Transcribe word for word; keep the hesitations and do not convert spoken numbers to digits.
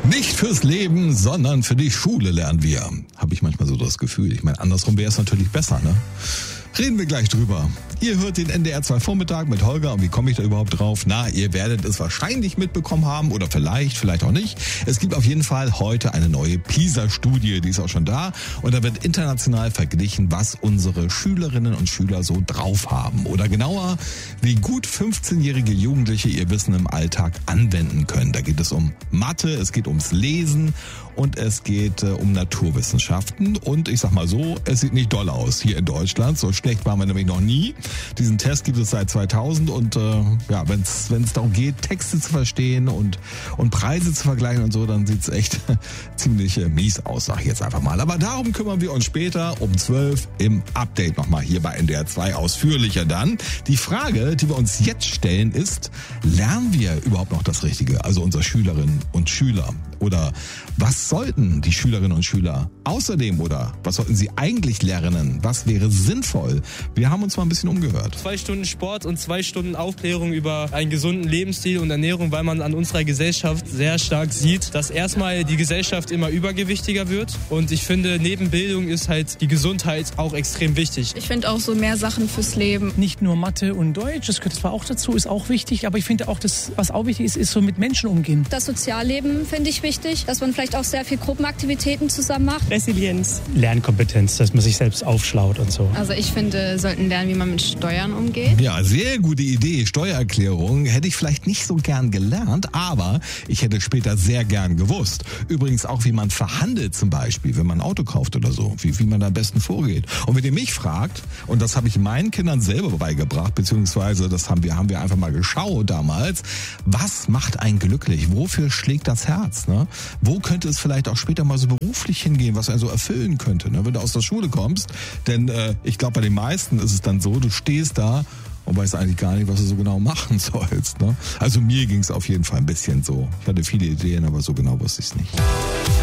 Nicht fürs Leben, sondern für die Schule lernen wir. Habe ich manchmal so das Gefühl. Ich meine, andersrum wäre es natürlich besser, ne? Reden wir gleich drüber. Ihr hört den N D R zwei Vormittag mit Holger. Und wie komme ich da überhaupt drauf? Na, ihr werdet es wahrscheinlich mitbekommen haben oder vielleicht, vielleicht auch nicht. Es gibt auf jeden Fall heute eine neue PISA-Studie, die ist auch schon da. Und da wird international verglichen, was unsere Schülerinnen und Schüler so drauf haben. Oder genauer, wie gut fünfzehnjährige Jugendliche ihr Wissen im Alltag anwenden können. Da geht es um Mathe, es geht ums Lesen und es geht äh, um Naturwissenschaften. Und ich sag mal so, es sieht nicht doll aus hier in Deutschland. So schlecht waren wir nämlich noch nie. Diesen Test gibt es seit zweitausend und äh, ja, wenn es wenn es darum geht, Texte zu verstehen und und Preise zu vergleichen und so, dann sieht es echt ziemlich äh, mies aus, sag ich jetzt einfach mal. Aber darum kümmern wir uns später um zwölf im Update nochmal hier bei N D R zwei ausführlicher dann. Die Frage, die wir uns jetzt stellen, ist, lernen wir überhaupt noch das Richtige, also unsere Schülerinnen und Schüler? Oder was sollten die Schülerinnen und Schüler außerdem oder was sollten sie eigentlich lernen? Was wäre sinnvoll? Wir haben uns mal ein bisschen umgehört. Zwei Stunden Sport und zwei Stunden Aufklärung über einen gesunden Lebensstil und Ernährung, weil man an unserer Gesellschaft sehr stark sieht, dass erstmal die Gesellschaft immer übergewichtiger wird. Und ich finde, neben Bildung ist halt die Gesundheit auch extrem wichtig. Ich finde auch so mehr Sachen fürs Leben. Nicht nur Mathe und Deutsch, das gehört zwar auch dazu, ist auch wichtig, aber ich finde auch, das, was auch wichtig ist, ist so mit Menschen umgehen. Das Sozialleben finde ich wichtig, dass man vielleicht auch sehr viel Gruppenaktivitäten zusammen macht. Resilienz. Lernkompetenz, dass man sich selbst aufschlaut und so. Also ich finde, sollten lernen, wie man mit Steuern umgeht. Ja, sehr gute Idee. Steuererklärung hätte ich vielleicht nicht so gern gelernt, aber ich hätte später sehr gern gewusst. Übrigens auch, wie man verhandelt zum Beispiel, wenn man ein Auto kauft oder so, wie, wie man da am besten vorgeht. Und wenn ihr mich fragt, und das habe ich meinen Kindern selber beigebracht, beziehungsweise das haben wir, haben wir einfach mal geschaut damals, was macht einen glücklich? Wofür schlägt das Herz? Ne? Wo könnte es vielleicht auch später mal so beruflich hingehen, was einen so erfüllen könnte, ne? Wenn du aus der Schule kommst? Denn äh, ich glaube, bei den meisten ist es dann so, du stehst da und weißt eigentlich gar nicht, was du so genau machen sollst. Ne? Also mir ging es auf jeden Fall ein bisschen so. Ich hatte viele Ideen, aber so genau wusste ich es nicht.